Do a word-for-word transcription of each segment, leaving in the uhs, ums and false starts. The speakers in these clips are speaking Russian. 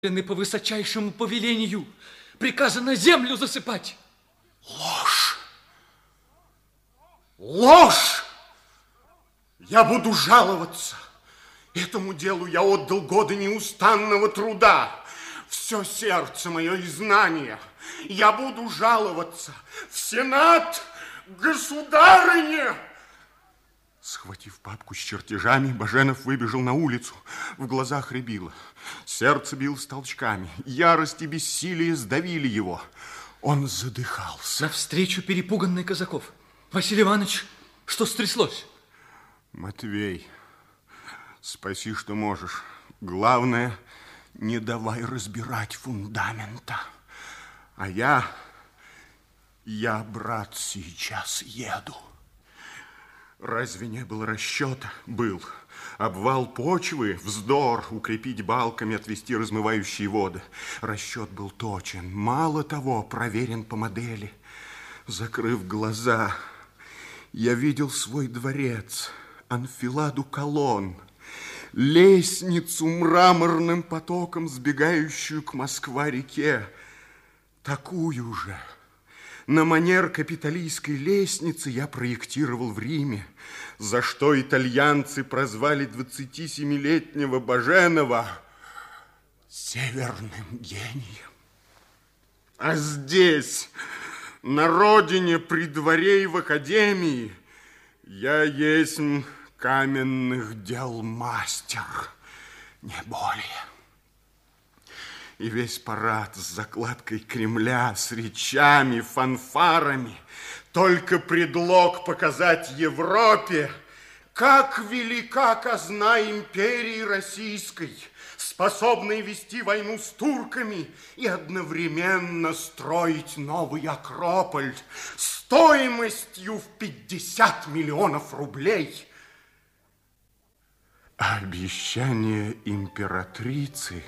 по высочайшему повелению приказано землю засыпать. Ложь! Ложь! Я буду жаловаться. Этому делу я отдал годы неустанного труда. Все сердце мое и знание. Я буду жаловаться в Сенат государыне. Схватив папку с чертежами, Баженов выбежал на улицу. В глазах рябило. Сердце билось толчками. Ярость и бессилие сдавили его. Он задыхался. Навстречу перепуганный Казаков. Василий Иванович, что стряслось? Матвей, спаси, что можешь. Главное, не давай разбирать фундамента. А я, я, брат, сейчас еду. Разве не было расчета? Был. Обвал почвы, вздор, укрепить балками, отвести размывающие воды. Расчет был точен. Мало того, проверен по модели. Закрыв глаза, я видел свой дворец, анфиладу колонн, лестницу мраморным потоком, сбегающую к Москва-реке. Такую же, на манер капитолийской лестницы, я проектировал в Риме, за что итальянцы прозвали двадцатисемилетнего Баженова северным гением. А здесь, на родине, при дворе и в академии, я есть каменных дел мастер, не более. И весь парад с закладкой Кремля, с речами, фанфарами, только предлог показать Европе, как велика казна империи российской, способной вести войну с турками и одновременно строить новый Акрополь стоимостью в пятьдесят миллионов рублей. Обещание императрицы...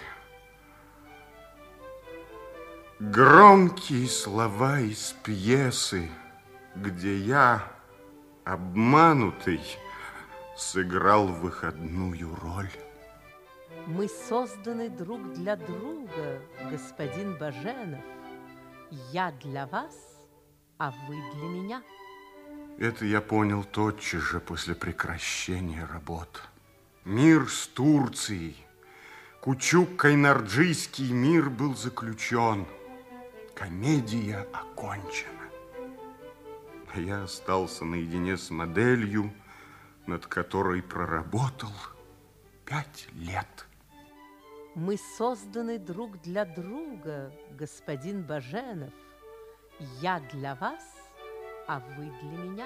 Громкие слова из пьесы, где я, обманутый, сыграл выходную роль. Мы созданы друг для друга, господин Баженов. Я для вас, а вы для меня. Это я понял тотчас же после прекращения работ. Мир с Турцией, Кучук-Кайнарджийский мир был заключен. Комедия окончена. А я остался наедине с моделью, над которой проработал пять лет. Мы созданы друг для друга, господин Баженов. Я для вас, а вы для меня.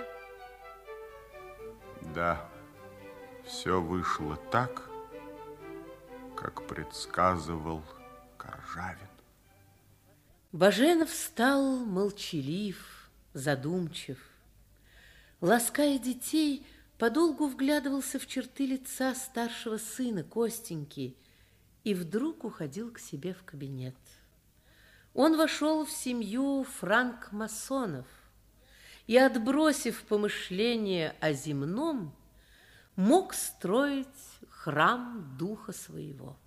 Да, все вышло так, как предсказывал Коржавин. Баженов стал молчалив, задумчив. Лаская детей, подолгу вглядывался в черты лица старшего сына Костеньки и вдруг уходил к себе в кабинет. Он вошел в семью франк-масонов и, отбросив помышления о земном, мог строить храм духа своего.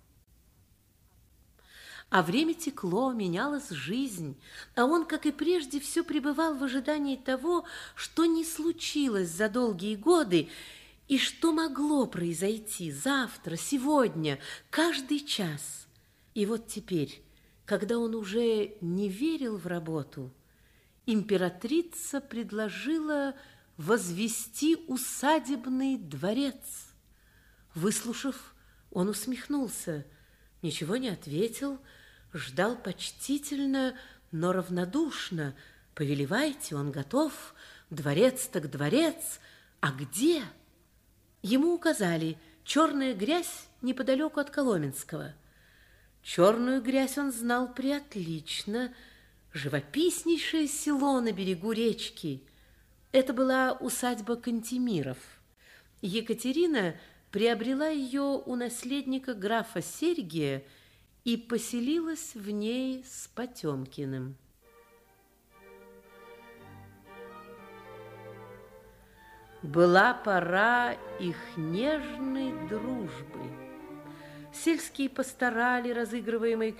А время текло, менялась жизнь, а он, как и прежде, все пребывал в ожидании того, что не случилось за долгие годы и что могло произойти завтра, сегодня, каждый час. И вот теперь, когда он уже не верил в работу, императрица предложила возвести усадебный дворец. Выслушав, он усмехнулся, ничего не ответил, ждал почтительно, но равнодушно. Повелевайте, он готов, дворец так дворец, а где? Ему указали черная грязь неподалеку от Коломенского. Черную грязь он знал преотлично, живописнейшее село на берегу речки. Это была усадьба Кантемиров. Екатерина приобрела ее у наследника графа Сергия и поселилась в ней с Потемкиным. Была пора их нежной дружбы. сельские пасторали, разыгрываемые